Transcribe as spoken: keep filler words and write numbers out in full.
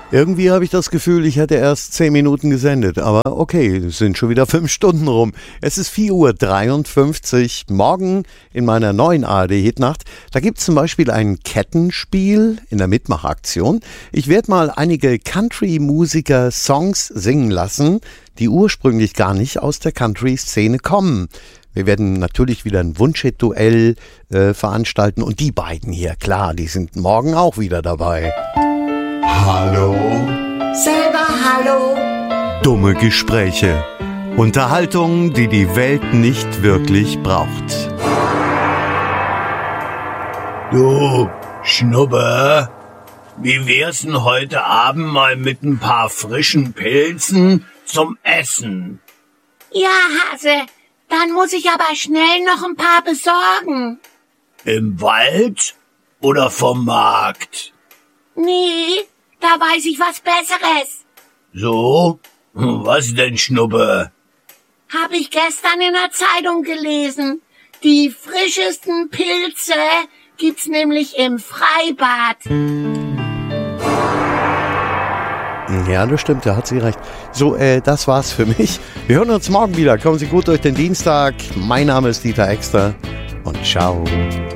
Irgendwie habe ich das Gefühl, ich hätte erst zehn Minuten gesendet, aber okay, es sind schon wieder fünf Stunden rum. Es ist vier Uhr dreiundfünfzig, morgen in meiner neuen A R D-Hitnacht. Da gibt es zum Beispiel ein Kettenspiel in der Mitmachaktion. Ich werde mal einige Country-Musiker Songs singen lassen, die ursprünglich gar nicht aus der Country-Szene kommen. Wir werden natürlich wieder ein Wunschhit-Duell äh, veranstalten und die beiden hier, klar, die sind morgen auch wieder dabei. Hallo. Selber hallo. Dumme Gespräche. Unterhaltung, die die Welt nicht wirklich braucht. Du, Schnubbe, wie wär's denn heute Abend mal mit ein paar frischen Pilzen zum Essen? Ja, Hase, dann muss ich aber schnell noch ein paar besorgen. Im Wald oder vom Markt? Nee, da weiß ich was Besseres. So? Was denn, Schnubbe? Hab ich gestern in der Zeitung gelesen. Die frischesten Pilze gibt's nämlich im Freibad. Ja, das stimmt, da hat sie recht. So, äh, das war's für mich. Wir hören uns morgen wieder. Kommen Sie gut durch den Dienstag. Mein Name ist Dieter Exter und ciao.